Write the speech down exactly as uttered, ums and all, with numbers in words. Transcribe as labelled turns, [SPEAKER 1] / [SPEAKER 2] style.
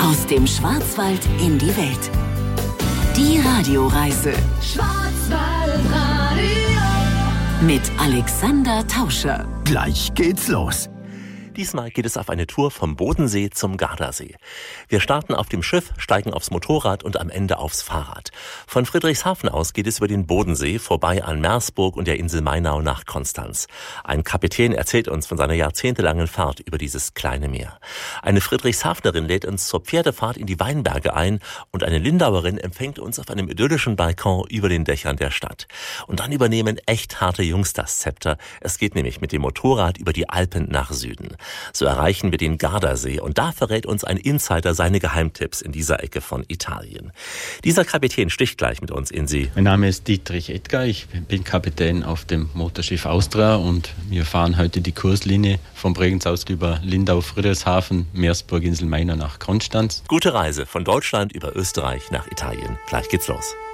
[SPEAKER 1] Aus dem Schwarzwald in die Welt. Die Radioreise. Schwarzwaldradio. Mit Alexander Tauscher.
[SPEAKER 2] Gleich geht's los.
[SPEAKER 3] Diesmal geht es auf eine Tour vom Bodensee zum Gardasee. Wir starten auf dem Schiff, steigen aufs Motorrad und am Ende aufs Fahrrad. Von Friedrichshafen aus geht es über den Bodensee, vorbei an Meersburg und der Insel Mainau nach Konstanz. Ein Kapitän erzählt uns von seiner jahrzehntelangen Fahrt über dieses kleine Meer. Eine Friedrichshafenerin lädt uns zur Pferdefahrt in die Weinberge ein und eine Lindauerin empfängt uns auf einem idyllischen Balkon über den Dächern der Stadt. Und dann übernehmen echt harte Jungs das Zepter. Es geht nämlich mit dem Motorrad über die Alpen nach Süden. So erreichen wir den Gardasee und da verrät uns ein Insider seine Geheimtipps in dieser Ecke von Italien. Dieser Kapitän sticht gleich mit uns in Sie.
[SPEAKER 4] Mein Name ist Dietrich Edgar, ich bin Kapitän auf dem Motorschiff Austria und wir fahren heute die Kurslinie vom Bregenz aus über Lindau, Friedrichshafen, Meersburg, Insel Mainau nach Konstanz.
[SPEAKER 3] Gute Reise von Deutschland über Österreich nach Italien. Gleich geht's los.